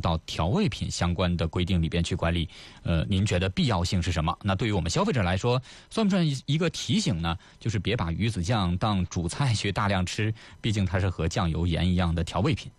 到调味品相关的规定里边去管理，您觉得必要性是什么？那对于我们消费者来说，算不算一个提醒呢？就是别把鱼子酱当主菜去大量吃，毕竟它是和酱油、盐一样的调味品。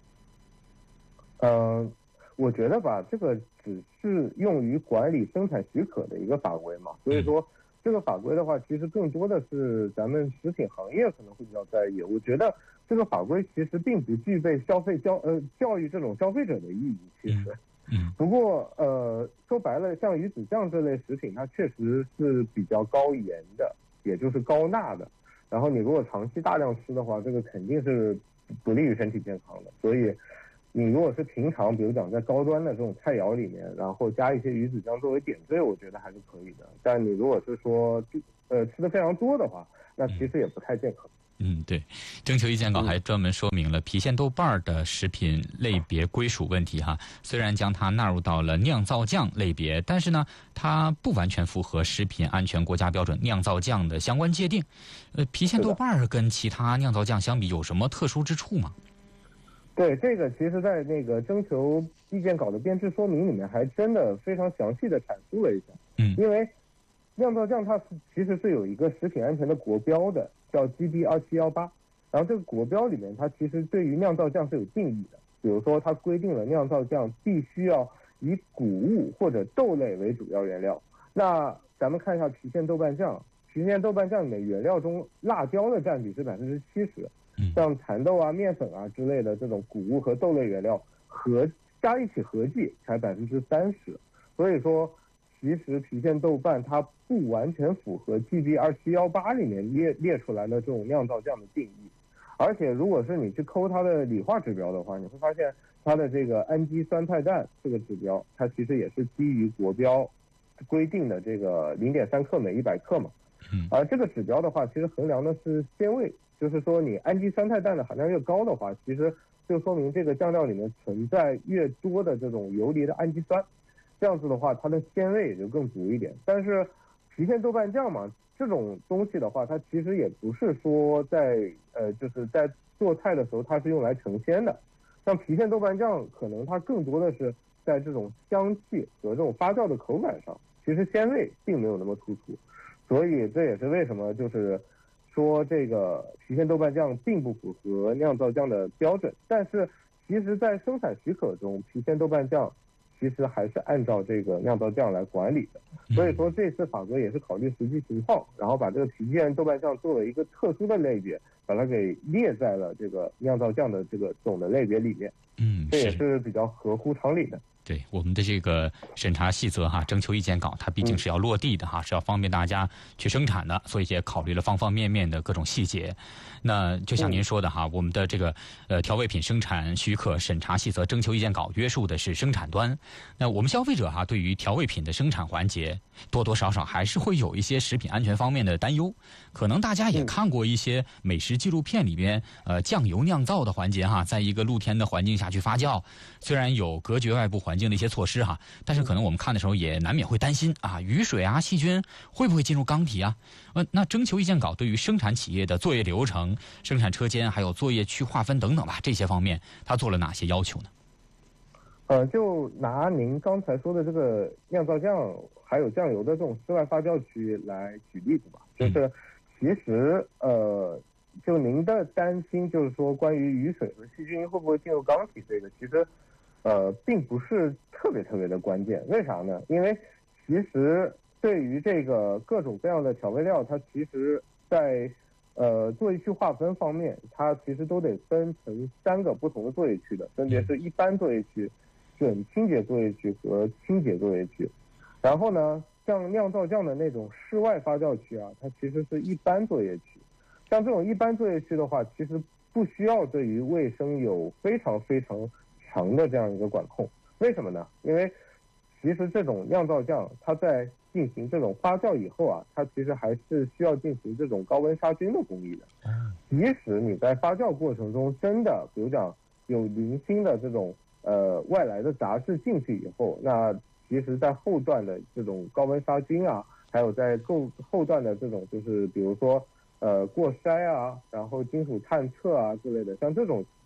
我觉得吧，这个只是用于管理生产许可的一个法规嘛，所以说这个法规的话，其实更多的是咱们食品行业可能会比较在意。我觉得这个法规其实并不具备教育这种消费者的意义，其实。不过说白了，像鱼子酱这类食品，它确实是比较高盐的，也就是高钠的。然后你如果长期大量吃的话，这个肯定是不利于身体健康的。所以你如果是平常，比如讲在高端的这种菜肴里面，然后加一些鱼子酱作为点缀，我觉得还是可以的。但你如果是说吃的非常多的话，那其实也不太健康。 对，征求意见稿还专门说明了郫县豆瓣的食品类别归属问题哈。虽然将它纳入到了酿造酱类别，但是呢，它不完全符合食品安全国家标准酿造酱的相关界定。郫县豆瓣跟其他酿造酱相比有什么特殊之处吗？ 对，这个其实在那个征求意见稿的编制说明里面还真的非常详细的阐述了一下。因为酿造酱它其实是有一个食品安全的国标的，叫 GB2718，然后这个国标里面它其实对于酿造酱是有定义的，比如说它规定了酿造酱必须要以谷物或者豆类为主要原料。那咱们看一下郫县豆瓣酱，郫县豆瓣酱里面原料中辣椒的占比是70%，像蚕豆啊、面粉啊之类的这种谷物和豆类原料加一起合计才30%，所以说其实郫县豆瓣它不完全符合 GB2718里面列出来的这种酿造酱的定义。而且如果是你去抠它的理化指标的话，你会发现它的这个氨基酸态氮这个指标，它其实也是基于国标规定的这个0.3克每100克嘛。而这个指标的话，其实衡量的是鲜味，就是说你氨基酸态氮的含量越高的话，其实就说明这个酱料里面存在越多的这种游离的氨基酸，这样子的话它的鲜味也就更足一点。但是郫县豆瓣酱嘛，这种东西的话，它其实也不是说就是在做菜的时候它是用来成鲜的。像郫县豆瓣酱可能它更多的是在这种香气和这种发酵的口感上，其实鲜味并没有那么突出。所以这也是为什么就是说这个郫县豆瓣酱并不符合酿造酱的标准。但是其实在生产许可中，郫县豆瓣酱其实还是按照这个酿造酱来管理的。所以说这次法规也是考虑实际情况，然后把这个郫县豆瓣酱作为一个特殊的类别，把它给列在了这个酿造酱的这个总的类别里面。这也是比较合乎常理的。 对，我们的这个审查细则哈，征求意见稿，它毕竟是要落地的哈，是要方便大家去生产的，所以也考虑了方方面面的各种细节。那就像您说的哈，我们的这个调味品生产许可审查细则征求意见稿约束的是生产端。那我们消费者哈，对于调味品的生产环节，多多少少还是会有一些食品安全方面的担忧。可能大家也看过一些美食纪录片里边，酱油酿造的环节哈，在一个露天的环境下去发酵，虽然有隔绝外部环境的一些措施哈，但是可能我们看的时候也难免会担心啊，雨水啊、细菌会不会进入缸体啊？那征求意见稿对于生产企业的作业流程、生产车间还有作业区划分等等吧，这些方面它做了哪些要求呢？ 就拿您刚才说的这个酿造酱还有酱油的这种室外发酵区来举例子吧，就是其实就您的担心就是说关于雨水和细菌会不会进入缸体这个，其实并不是特别的关键。为啥呢？因为其实对于这个各种各样的调味料，它其实在作业区划分方面，它其实都得分成3个不同的作业区的，分别是一般作业区、准清洁作业区和清洁作业区。然后呢，像酿造酱的那种室外发酵区啊，它其实是一般作业区。像这种一般作业区的话，其实不需要对于卫生有非常强的这样一个管控。为什么呢？因为其实这种酿造酱它在进行这种发酵以后啊，它其实还是需要进行这种高温杀菌的工艺的。即使你在发酵过程中真的比如讲有零星的这种外来的杂质进去以后，那其实在后段的这种高温杀菌啊，还有在后段的这种就是比如说过筛啊，然后金属探测啊之类的，像这种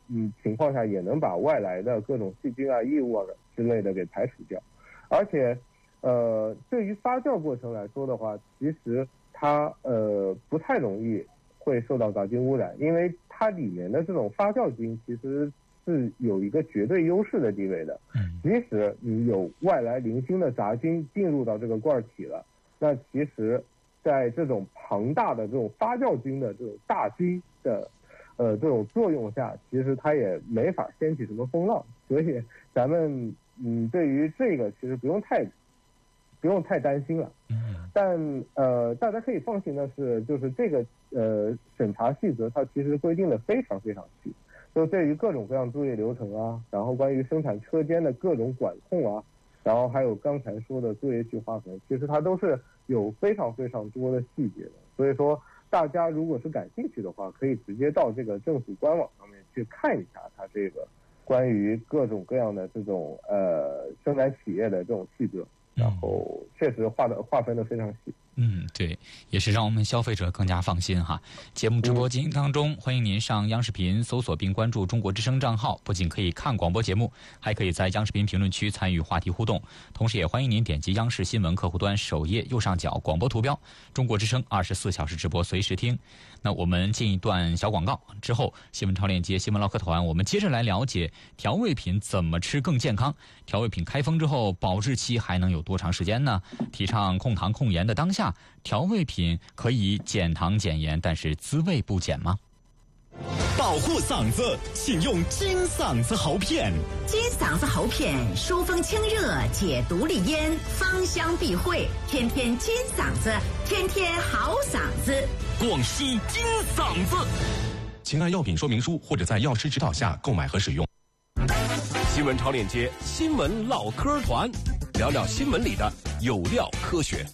情况下，也能把外来的各种细菌啊、异物啊之类的给排除掉。而且，对于发酵过程来说的话，其实它不太容易会受到杂菌污染，因为它里面的这种发酵菌其实是有一个绝对优势的地位的。即使你有外来零星的杂菌进入到这个罐体了，那其实在这种庞大的这种发酵菌的这种大菌的这种作用下，其实它也没法掀起什么风浪。所以咱们对于这个其实不用太担心了。但大家可以放心的是，就是这个审查细则它其实规定的非常非常细，就对于各种各样作业流程啊，然后关于生产车间的各种管控啊，然后还有刚才说的作业序划分，其实它都是有非常非常多的细节的。所以说大家如果是感兴趣的话，可以直接到这个政府官网上面去看一下它这个关于各种各样的这种生产企业的这种细则，然后确实划分的非常细。 对，也是让我们消费者更加放心哈。节目直播间当中，欢迎您上央视频搜索并关注中国之声账号，不仅可以看广播节目，还可以在央视频评论区参与话题互动。同时也欢迎您点击央视新闻客户端首页右上角广播图标，中国之声24小时直播随时听。那我们进一段小广告之后，新闻超链接新闻唠嗑团，我们接着来了解调味品怎么吃更健康。调味品开封之后，保质期还能有多长时间呢？提倡控糖控盐的当下，调味品可以减糖减盐，但是滋味不减吗？ 保护嗓子，请用金嗓子喉片。 金嗓子喉片疏风清热，解毒利咽，芳香避秽，天天金嗓子，天天好嗓子。 广西金嗓子，请按药品说明书或者在药师指导下购买和使用。新闻超链接新闻唠嗑团，聊聊新闻里的有料科学。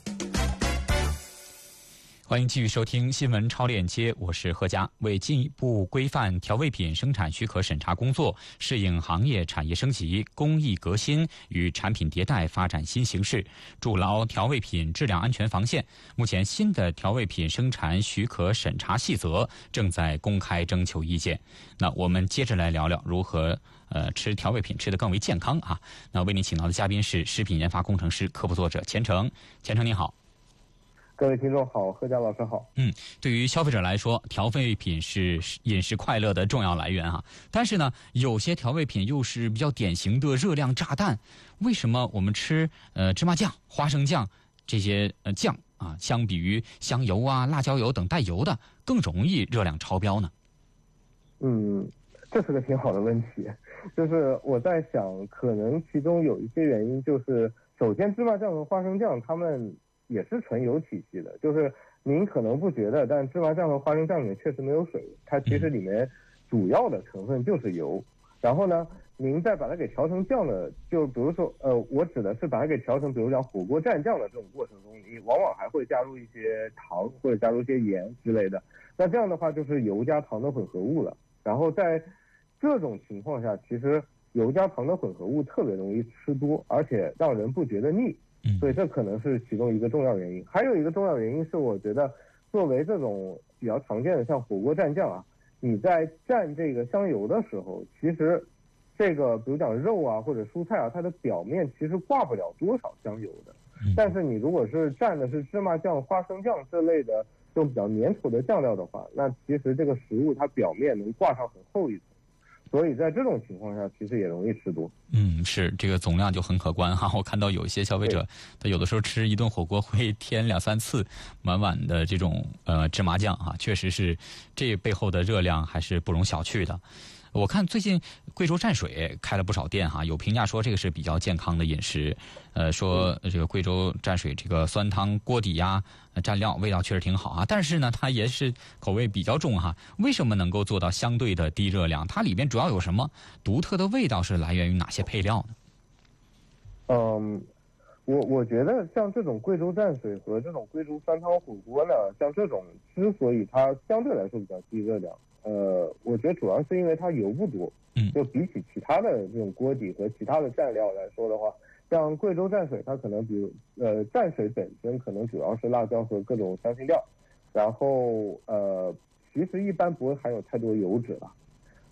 欢迎继续收听新闻超链接，我是何佳。为进一步规范调味品生产许可审查工作，适应行业产业升级、工艺革新与产品迭代发展新形势，筑牢调味品质量安全防线，目前新的调味品生产许可审查细则正在公开征求意见。那我们接着来聊聊如何吃调味品吃得更为健康啊。那为您请到的嘉宾是食品研发工程师、科普作者钱程。钱程您好。 各位听众好，何佳老师好。 对于消费者来说，调味品是饮食快乐的重要来源啊。但是呢，有些调味品又是比较典型的热量炸弹。为什么我们吃芝麻酱、花生酱这些酱啊，相比于香油啊、辣椒油等带油的，更容易热量超标呢？ 这是个挺好的问题。就是我在想，可能其中有一些原因，就是首先芝麻酱和花生酱它们也是纯油体系的，就是您可能不觉得，但芝麻酱和花生酱里面确实没有水，它其实里面主要的成分就是油。然后呢，您再把它给调成酱的，就比如说我指的是把它给调成，比如讲火锅蘸酱的这种过程中，你往往还会加入一些糖或者加入一些盐之类的。那这样的话就是油加糖的混合物了。然后在这种情况下，其实油加糖的混合物特别容易吃多，而且让人不觉得腻。所以这可能是其中一个重要原因。还有一个重要原因是，我觉得作为这种比较常见的像火锅蘸酱啊，你在蘸这个香油的时候，其实这个比如讲肉啊或者蔬菜啊，它的表面其实挂不了多少香油的。但是你如果是蘸的是芝麻酱、花生酱这类的这种比较粘稠的酱料的话，那其实这个食物它表面能挂上很厚一层。所以在这种情况下，其实也容易吃多。 是这个总量就很可观哈。我看到有一些消费者，他有的时候吃一顿火锅会添2-3次满碗的这种芝麻酱啊，确实是这背后的热量还是不容小觑的。我看最近贵州蘸水开了不少店哈，有评价说这个是比较健康的饮食，说这个贵州蘸水这个酸汤锅底呀、蘸料味道确实挺好啊，但是呢它也是口味比较重哈。为什么能够做到相对的低热量？它里边主要有什么独特的味道？是来源于哪些配料呢？我觉得像这种贵州蘸水和这种贵州酸汤火锅呢，像这种之所以它相对来说比较低热量，我觉得主要是因为它油不多。就比起其他的这种锅底和其他的蘸料来说的话，像贵州蘸水，它可能比如蘸水本身可能主要是辣椒和各种香辛料，然后其实一般不会含有太多油脂了。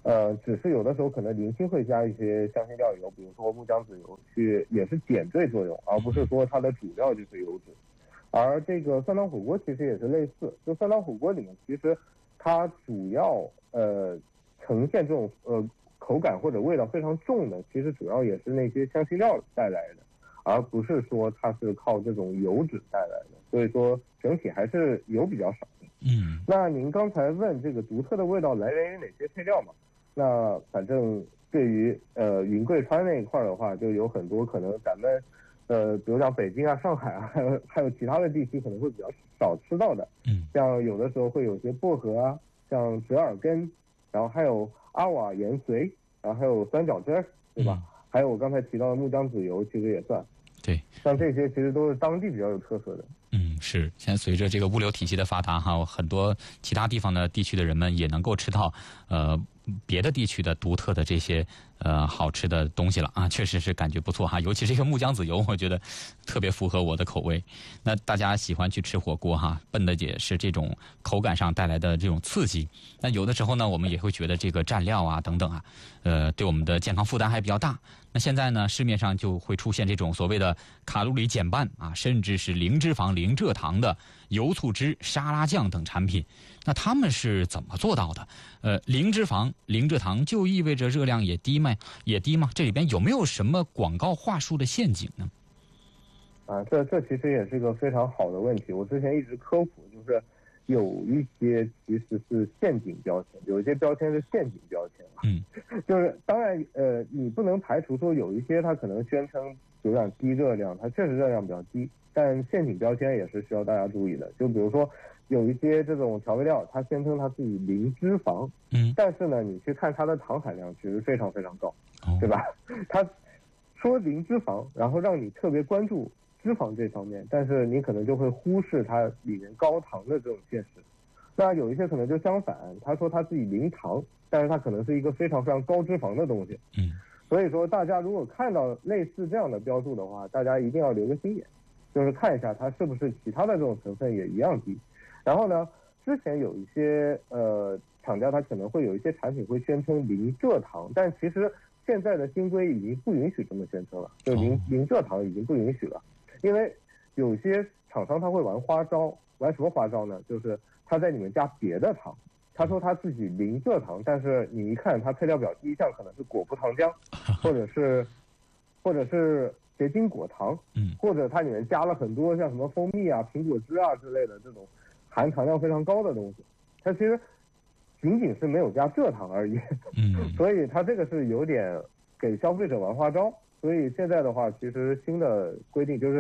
只是有的时候可能零星会加一些香辛料油，比如说木姜子油，也是减缀作用，而不是说它的主料就是油脂。而这个酸汤火锅其实也是类似，就酸汤火锅里面其实它主要呈现这种口感或者味道非常重的，其实主要也是那些香辛料带来的，而不是说它是靠这种油脂带来的。所以说整体还是油比较少的。那您刚才问这个独特的味道来源于哪些配料嘛？那反正对于云贵川那一块的话，就有很多可能咱们比如像北京啊、上海啊，还有其他的地区可能会比较少吃到的。像有的时候会有些薄荷啊，像折耳根，然后还有阿瓦盐髓，然后还有酸角汁，对吧？还有我刚才提到的木姜子油，其实也算。 对， 像这些其实都是当地比较有特色的。 是。现在随着这个物流体系的发达哈，很多其他地方的地区的人们也能够吃到别的地区的独特的这些好吃的东西了啊，确实是感觉不错哈。尤其这个木姜子油，我觉得特别符合我的口味。那大家喜欢去吃火锅哈，奔的也是这种口感上带来的这种刺激。那有的时候呢，我们也会觉得这个蘸料啊等等啊，对我们的健康负担还比较大。那现在呢，市面上就会出现这种所谓的卡路里减半啊，甚至是零脂肪、零蔗糖的油醋汁、沙拉酱等产品。那他们是怎么做到的？零脂肪、零蔗糖就意味着热量也低吗？这里边有没有什么广告话术的陷阱呢？ 这其实也是个非常好的问题。我之前一直科普，就是有一些其实是陷阱标签，有一些标签是陷阱标签。就是当然你不能排除说有一些它可能宣称有点低热量，它确实热量比较低，但陷阱标签也是需要大家注意的。就比如说有一些这种调味料，它宣称它自己零脂肪，但是呢，你去看它的糖含量其实非常非常高，对吧？它说零脂肪，然后让你特别关注脂肪这方面，但是你可能就会忽视它里面高糖的这种现实。那有一些可能就相反，他说他自己零糖，但是它可能是一个非常非常高脂肪的东西。所以说大家如果看到类似这样的标注的话，大家一定要留个心眼，就是看一下它是不是其他的这种成分也一样低。然后呢，之前有一些厂家他可能会有一些产品会宣称零蔗糖，但其实现在的新规已经不允许这么宣称了，就零蔗糖已经不允许了。因为有些厂商他会玩花招，玩什么花招呢？就是他在里面加别的糖，他说他自己零蔗糖，但是你一看他配料表第一项可能是果葡糖浆，或者是结晶果糖，或者它里面加了很多像什么蜂蜜啊、苹果汁啊之类的这种含糖量非常高的东西，它其实仅仅是没有加蔗糖而已。所以它这个是有点给消费者玩花招。所以现在的话，其实新的规定就是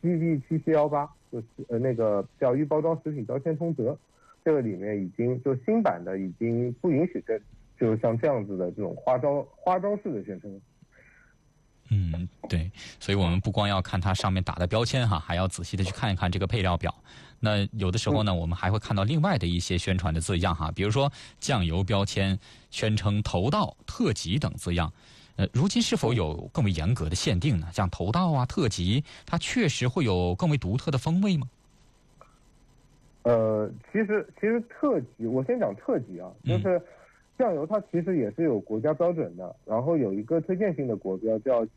GB7718，就是那个叫预包装食品标签通则，这个里面已经就新版的已经不允许就是像这样子的这种花招式的宣称。 对，所以我们不光要看它上面打的标签哈，还要仔细的去看一看这个配料表。那有的时候呢，我们还会看到另外的一些宣传的字样哈，比如说酱油标签宣称头道、特级等字样。如今是否有更为严格的限定呢？像头道啊、特级，它确实会有更为独特的风味吗？ 其实特级，我先讲特级啊，就是酱油它其实也是有国家标准的，然后有一个推荐性的国标叫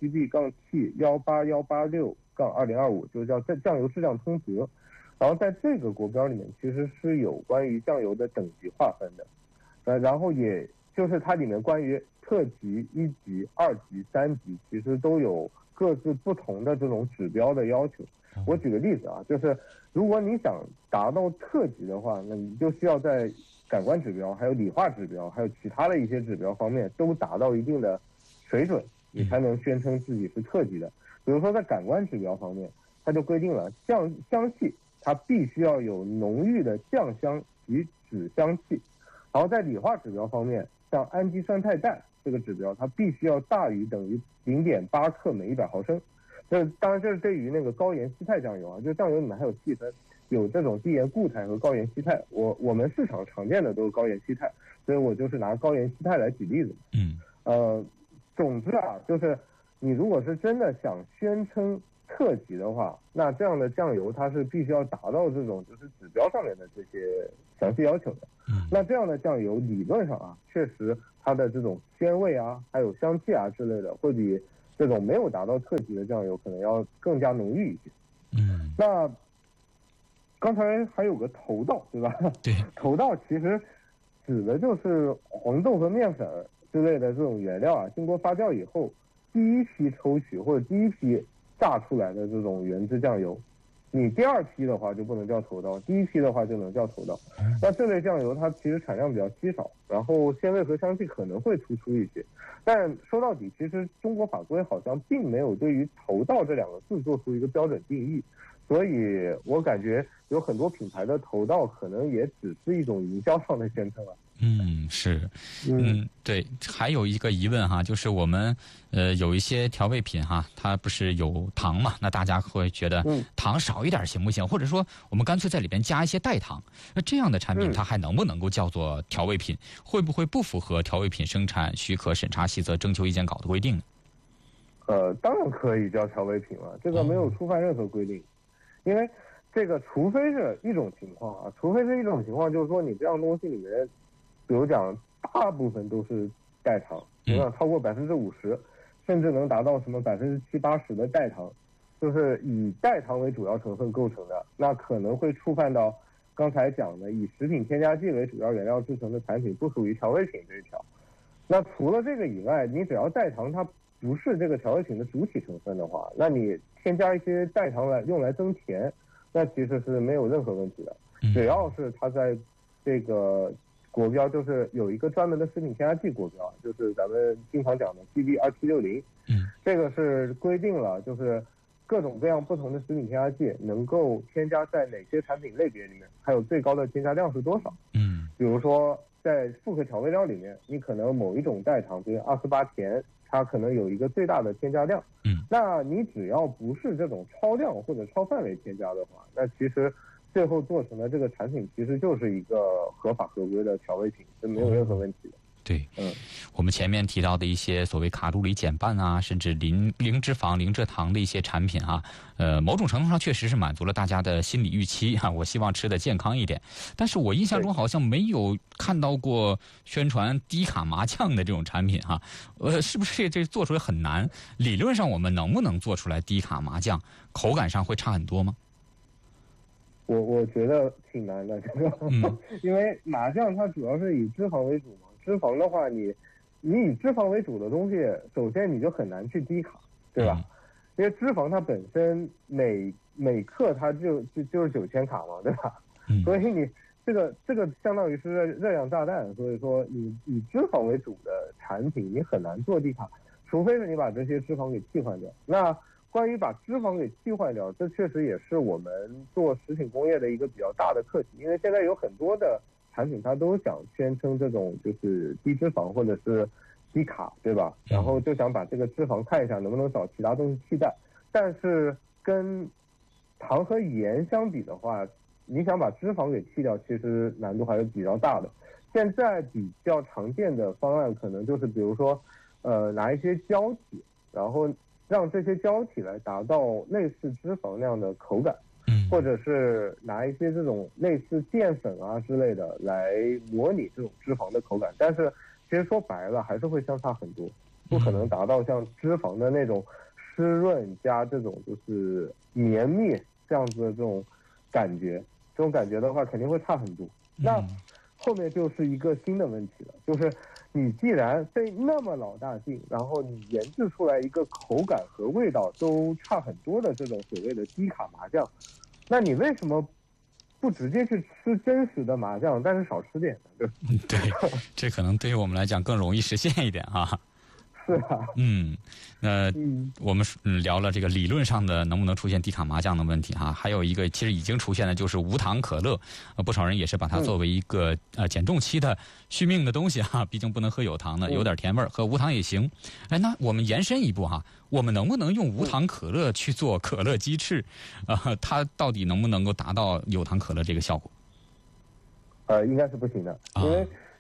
GB-T18186-2025，就是叫酱油质量通则。然后在这个国标里面，其实是有关于酱油的等级划分的，然后也就是它里面关于特级、1级、2级、3级，其实都有各自不同的这种指标的要求。我举个例子啊，就是如果你想达到特级的话，那你就需要在感官指标、还有理化指标、还有其他的一些指标方面都达到一定的水准，你才能宣称自己是特级的。比如说在感官指标方面，它就规定了香气它必须要有浓郁的酱香及脂香气。然后在理化指标方面，像氨基酸肽氮这个指标，它必须要大于等于 0.8 克每100毫升。当然这是对于那个高盐稀态酱油啊，就酱油里面还有细分，有这种低盐固态和高盐稀态。我们市场常见的都是高盐稀态，所以我就是拿高盐稀态来举例子。总之啊，就是你如果是真的想宣称特级的话，那这样的酱油它是必须要达到这种就是指标上面的这些详细要求的。那这样的酱油理论上啊，确实它的这种鲜味啊，还有香气啊之类的，会比这种没有达到特级的酱油可能要更加浓郁一些。那刚才还有个头道，对吧？ 对， 头道其实指的就是黄豆和面粉之类的这种原料啊，经过发酵以后，第一批抽取或者第一批榨出来的这种原汁酱油。你第二批的话就不能叫头道，第一批的话就能叫头道。那这类酱油它其实产量比较稀少，然后鲜味和香气可能会突出一些。但说到底，其实中国法规好像并没有对于头道这两个字做出一个标准定义，所以我感觉有很多品牌的头道可能也只是一种营销上的宣称了。 是，对，还有一个疑问哈，就是我们有一些调味品哈，它不是有糖嘛？那大家会觉得糖少一点行不行？或者说我们干脆在里边加一些代糖，那这样的产品它还能不能够叫做调味品？会不会不符合调味品生产许可审查细则征求意见稿的规定呢？ 当然可以叫调味品了，这个没有触犯任何规定，因为这个除非是一种情况啊，就是说你这样东西里面，比如讲大部分都是代糖，超过50%，甚至能达到什么70-80%的代糖，就是以代糖为主要成分构成的，那可能会触犯到刚才讲的以食品添加剂为主要原料制成的产品不属于调味品这一条。那除了这个以外，你只要代糖它不是这个调味品的主体成分的话，那你添加一些代糖用来增甜，那其实是没有任何问题的。只要是它在这个国标，就是有一个专门的食品添加剂国标，就是咱们经常讲的 GB2760，这个是规定了，就是各种各样不同的食品添加剂能够添加在哪些产品类别里面，还有最高的添加量是多少。比如说在复合调味料里面，你可能某一种代糖，比如28甜，它可能有一个最大的添加量。那你只要不是这种超量或者超范围添加的话，那其实最后做成的这个产品其实就是一个合法合规的调味品，是没有任何问题的。 对，我们前面提到的一些所谓卡路里减半啊，甚至零脂肪、零蔗糖的一些产品哈，某种程度上确实是满足了大家的心理预期哈。我希望吃的健康一点，但是我印象中好像没有看到过宣传低卡麻酱的这种产品哈。是不是这做出来很难？理论上我们能不能做出来低卡麻酱？口感上会差很多吗？ 我觉得挺难的，这个，因为麻酱它主要是以脂肪为主嘛。脂肪的话，你以脂肪为主的东西，首先你就很难去低卡，对吧？因为脂肪它本身每克它就是9000卡嘛，对吧？所以你这个相当于是热量炸弹，所以说你以脂肪为主的产品，你很难做低卡，除非是你把这些脂肪给替换掉。那关于把脂肪给替换掉，这确实也是我们做食品工业的一个比较大的课题，因为现在有很多的产品它都想宣称这种就是低脂肪或者是低卡，对吧？然后就想把这个脂肪看一下能不能找其他东西替代，但是跟糖和盐相比的话，你想把脂肪给去掉，其实难度还是比较大的。现在比较常见的方案可能就是比如说拿一些胶体，然后让这些胶体来达到类似脂肪那样的口感，或者是拿一些这种类似淀粉啊之类的来模拟这种脂肪的口感，但是其实说白了还是会相差很多，不可能达到像脂肪的那种湿润加这种就是绵密这样子的这种感觉，这种感觉的话肯定会差很多。那后面就是一个新的问题了，就是你既然费那么老大劲，然后你研制出来一个口感和味道都差很多的这种所谓的低卡麻酱，那你为什么不直接去吃真实的麻酱，但是少吃点呢？ 对，这可能对于我们来讲更容易实现一点哈。 是啊， 那我们聊了这个理论上的能不能出现低卡麻酱的问题哈，还有一个其实已经出现的就是无糖可乐，不少人也是把它作为一个减重期的续命的东西哈，毕竟不能喝有糖的，有点甜味儿，喝无糖也行。那我们延伸一步哈，我们能不能用无糖可乐去做可乐鸡翅？它到底能不能够达到有糖可乐这个效果？ 应该是不行的，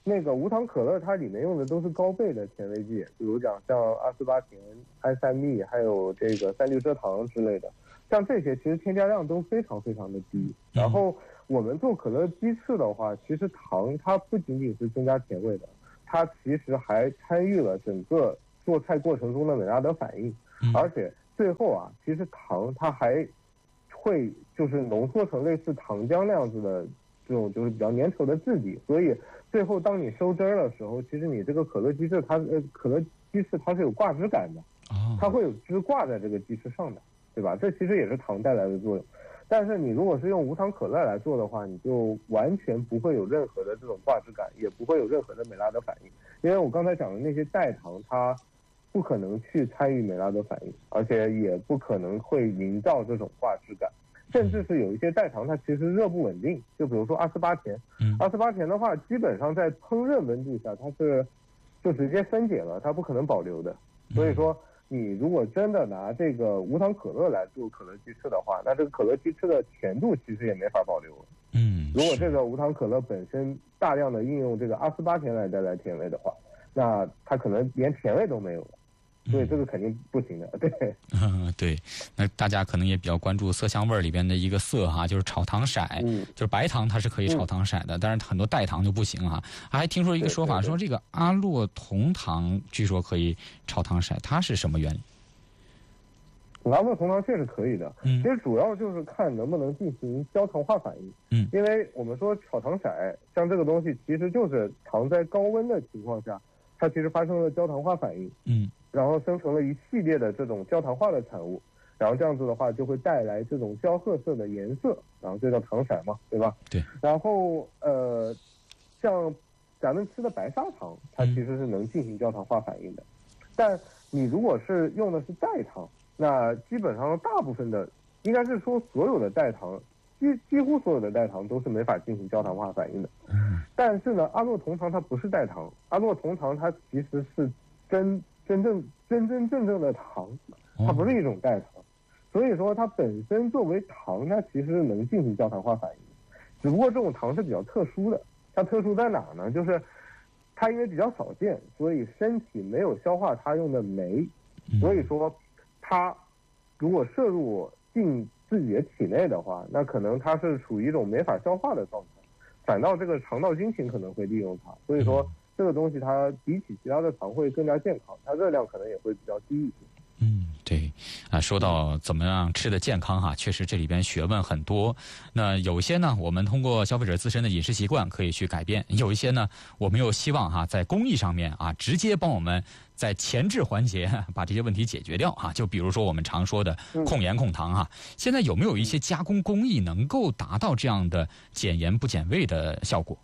那个无糖可乐它里面用的都是高倍的甜味剂，比如讲像阿斯巴甜、安赛蜜，还有这个三氯蔗糖之类的，像这些其实添加量都非常非常的低。然后我们做可乐鸡翅的话，其实糖它不仅仅是增加甜味的，它其实还参与了整个做菜过程中的美拉德反应，而且最后啊，其实糖它还会就是浓缩成类似糖浆那样子的这种就是比较粘稠的质地，所以最后当你收汁儿的时候，其实你这个可乐鸡翅它是有挂汁感的，它会有汁挂在这个鸡翅上的，对吧？这其实也是糖带来的作用。但是你如果是用无糖可乐来做的话，你就完全不会有任何的这种挂汁感，也不会有任何的美拉德反应，因为我刚才讲的那些代糖它不可能去参与美拉德反应，而且也不可能会营造这种挂汁感，甚至是有一些代糖它其实热不稳定，就比如说阿斯巴甜，阿斯巴甜的话基本上在烹饪温度下它是就直接分解了，它不可能保留的，所以说你如果真的拿这个无糖可乐来做可乐鸡翅的话，那这个可乐鸡翅的甜度其实也没法保留了。如果这个无糖可乐本身大量的应用这个阿斯巴甜来带来甜味的话，那它可能连甜味都没有了。所以这个肯定不行的，对。 对，那大家可能也比较关注色香味里边的一个色哈，就是炒糖色，就是白糖它是可以炒糖色的，但是很多代糖就不行哈。还听说一个说法，说这个阿洛酮糖据说可以炒糖色，它是什么原理？ 阿洛酮糖确实可以的，其实主要就是看能不能进行焦糖化反应。因为我们说炒糖色，像这个东西其实就是糖在高温的情况下，它其实发生了焦糖化反应，然后生成了一系列的这种焦糖化的产物，然后这样子的话就会带来这种焦褐色的颜色，然后这叫糖色嘛，对吧？ 对。 然后像咱们吃的白砂糖，它其实是能进行焦糖化反应的，但你如果是用的是代糖，那基本上大部分的，应该是说所有的代糖，几乎所有的代糖都是没法进行焦糖化反应的。但是呢，阿洛酮糖它不是代糖，阿洛酮糖它其实是真正的糖，它不是一种代糖，所以说它本身作为糖，它其实能进行焦糖化反应，只不过这种糖是比较特殊的。它特殊在哪呢？就是它因为比较少见，所以身体没有消化它用的酶，所以说它如果摄入进自己的体内的话，那可能它是处于一种没法消化的状态，反倒这个肠道菌群可能会利用它，所以说这个东西它比起其他的糖会更加健康，它热量可能也会比较低一些。 对，说到怎么样吃的健康哈，确实这里边学问很多。那有些呢，我们通过消费者自身的饮食习惯可以去改变；有一些呢，我们又希望哈，在工艺上面啊，直接帮我们在前置环节把这些问题解决掉啊。就比如说我们常说的控盐控糖哈，现在有没有一些加工工艺能够达到这样的减盐不减味的效果？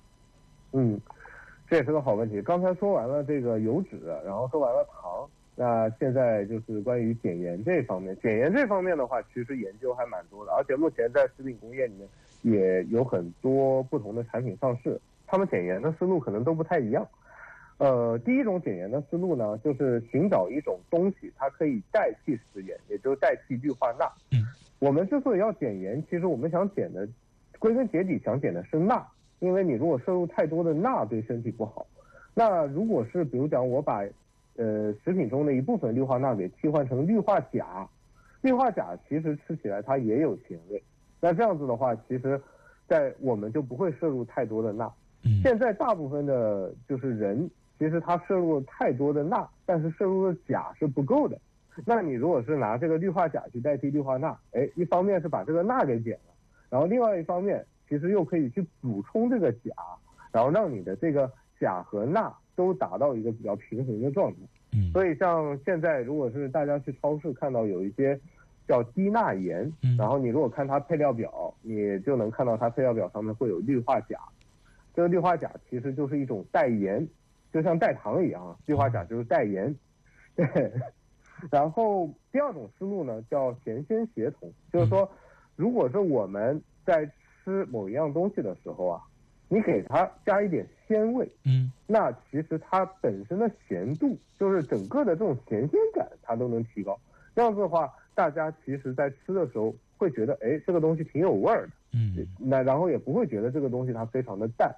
这也是个好问题。刚才说完了这个油脂，然后说完了糖。那现在就是关于减盐这方面，减盐这方面的话，其实研究还蛮多的，而且目前在食品工业里面也有很多不同的产品上市，他们减盐的思路可能都不太一样。第一种减盐的思路呢，就是寻找一种东西，它可以代替食盐，也就是代替氯化钠。我们之所以要减盐，其实我们想减的，归根结底想减的是钠，因为你如果摄入太多的钠对身体不好。那如果是比如讲我把食品中的一部分氯化钠给替换成氯化钾，氯化钾其实吃起来它也有咸味，那这样子的话，其实我们就不会摄入太多的钠。现在大部分的就是人，其实他摄入了太多的钠，但是摄入的钾是不够的。那你如果是拿这个氯化钾去代替氯化钠，一方面是把这个钠给减了，然后另外一方面其实又可以去补充这个钾，然后让你的这个钾和钠都达到一个比较平衡的状态。所以像现在如果是大家去超市看到有一些叫低钠盐，然后你如果看它配料表，你就能看到它配料表上面会有氯化钾。这个氯化钾其实就是一种代盐，就像代糖一样，氯化钾就是代盐。对。然后第二种思路呢叫咸鲜协同，就是说如果是我们在吃某一样东西的时候啊，你给它加一点鲜味，那其实它本身的咸度，就是整个的这种咸鲜感，它都能提高。这样子的话，大家其实在吃的时候会觉得，这个东西挺有味儿的，那然后也不会觉得这个东西它非常的淡。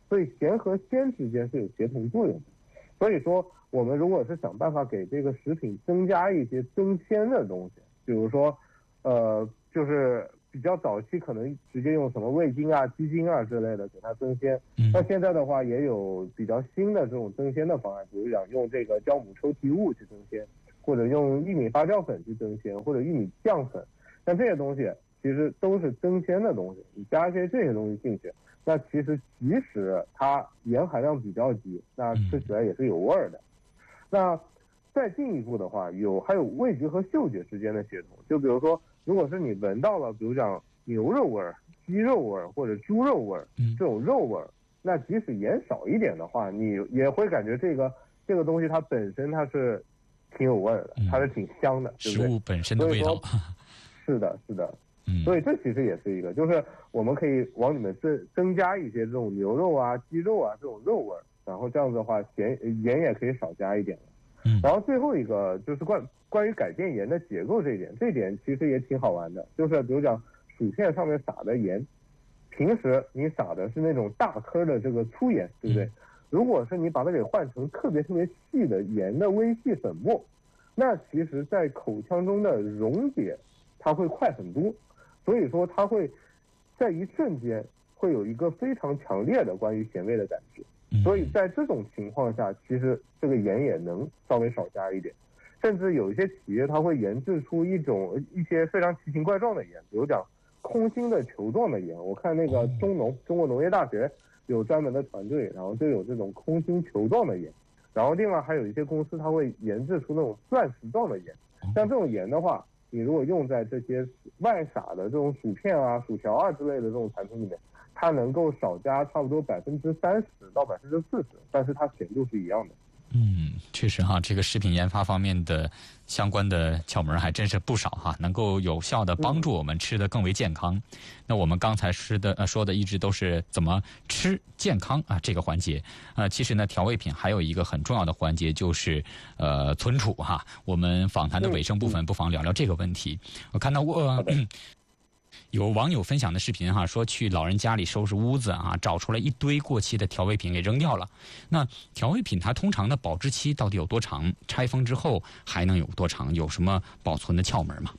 所以咸和鲜之间是有协同作用的。所以说我们如果是想办法给这个食品增加一些增鲜的东西，比如说就是比较早期可能直接用什么味精啊、鸡精啊之类的给它增鲜，那现在的话也有比较新的这种增鲜的方案，比如讲用这个酵母抽提物去增鲜，或者用玉米发酵粉去增鲜，或者玉米酱粉，像这些东西其实都是增鲜的东西，你加一些这些东西进去，那其实即使它盐含量比较低，那吃起来也是有味儿的。那再进一步的话，还有味觉和嗅觉之间的协同，就比如说如果是你闻到了比如讲牛肉味儿、鸡肉味儿或者猪肉味儿这种肉味儿，那即使盐少一点的话，你也会感觉这个东西它本身它是挺有味儿的，它是挺香的，对不对？ 食物本身的味道。 是的，所以这其实也是一个，就是我们可以往里面增加一些这种牛肉啊、鸡肉啊这种肉味儿，然后这样子的话盐也可以少加一点了。然后最后一个就是关于改变盐的结构这一点其实也挺好玩的，就是比如讲薯片上面撒的盐，平时你撒的是那种大颗的这个粗盐，对不对？如果是你把它给换成特别特别细的盐的微细粉末，那其实在口腔中的溶解它会快很多，所以说它会在一瞬间会有一个非常强烈的关于咸味的感觉。所以在这种情况下，其实这个盐也能稍微少加一点，甚至有一些企业它会研制出一些非常奇形怪状的盐，比如讲空心的球状的盐。我看那个中国农业大学有专门的团队，然后就有这种空心球状的盐。然后另外还有一些公司它会研制出那种钻石状的盐。像这种盐的话，你如果用在这些外撒的这种薯片啊、薯条啊之类的这种产品里面，它能够少加差不多30%到40%，但是它咸度是一样的。 确实哈，这个食品研发方面的相关的窍门还真是不少哈，能够有效的帮助我们吃得更为健康。那我们刚才说的一直都是怎么吃健康啊这个环节其实呢，调味品还有一个很重要的环节就是存储哈。我们访谈的尾声部分不妨聊聊这个问题。我看到有网友分享的视频哈，说去老人家里收拾屋子啊，找出来一堆过期的调味品给扔掉了。那调味品它通常的保质期到底有多长？拆封之后还能有多长？有什么保存的窍门吗？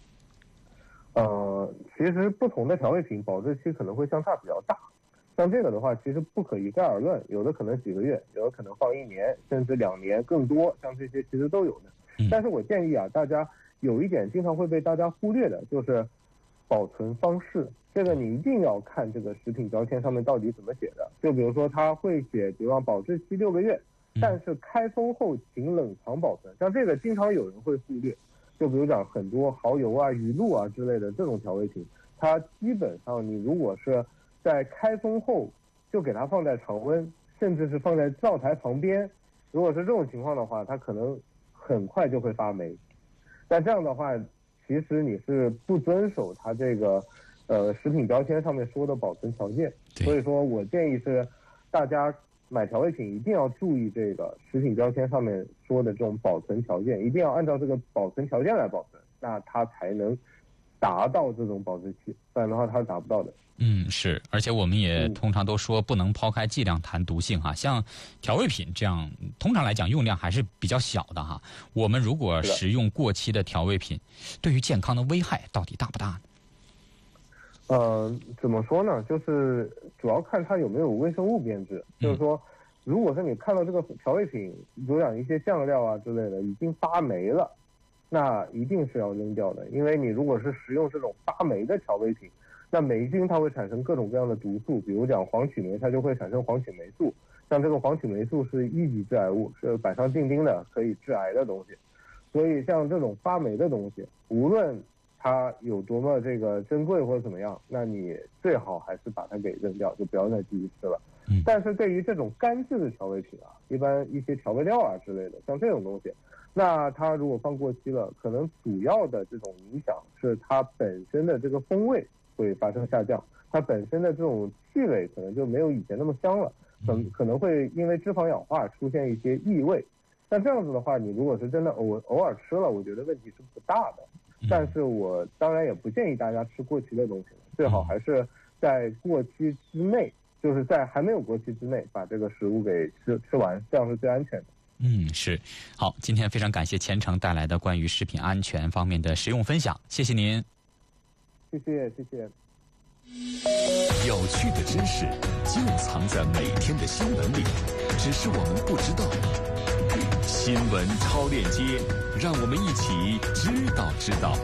其实不同的调味品保质期可能会相差比较大。像这个的话，其实不可一概而论，有的可能几个月，有的可能放1年，甚至2年更多，像这些其实都有的。但是我建议啊，大家有一点经常会被大家忽略的，就是保存方式。这个你一定要看这个食品标签上面到底怎么写的。就比如说它会写，比如说保质期6个月，但是开封后请冷藏保存。像这个经常有人会忽略。就比如讲很多蚝油啊、鱼露啊之类的这种调味品，它基本上你如果是在开封后就给它放在常温，甚至是放在灶台旁边，如果是这种情况的话，它可能很快就会发霉。但这样的话，其实你是不遵守它这个食品标签上面说的保存条件。所以说我建议是大家买调味品一定要注意这个食品标签上面说的这种保存条件，一定要按照这个保存条件来保存，那它才能达到这种保质期，不然的话它是达不到的。 是，而且我们也通常都说不能抛开剂量谈毒性哈。像调味品这样，通常来讲用量还是比较小的哈。我们如果食用过期的调味品，对于健康的危害到底大不大呢？ 怎么说呢？就是主要看它有没有微生物变质。就是说，如果是你看到这个调味品，比如讲一些酱料啊之类的已经发霉了，那一定是要扔掉的。因为你如果是食用这种发霉的调味品，那霉菌它会产生各种各样的毒素，比如讲黄曲霉，它就会产生黄曲霉素。像这个黄曲霉素是一级致癌物，是板上钉钉的可以致癌的东西。所以像这种发霉的东西，无论它有多么这个珍贵或者怎么样，那你最好还是把它给扔掉，就不要再继续吃了。但是对于这种干制的调味品啊，一般一些调味料啊之类的，像这种东西，那它如果放过期了，可能主要的这种影响是它本身的这个风味会发生下降，它本身的这种气味可能就没有以前那么香了，可能会因为脂肪氧化出现一些异味。但这样子的话，你如果是真的偶尔吃了，我觉得问题是不大的。但是我当然也不建议大家吃过期的东西了，最好还是在过期之内， 就是在还没有过期之内把这个食物给吃完，这样是最安全的。 是。好，今天非常感谢钱程带来的关于食品安全方面的实用分享，谢谢您。 谢谢。 有趣的知识就藏在每天的新闻里，只是我们不知道。新闻超链接，让我们一起知道。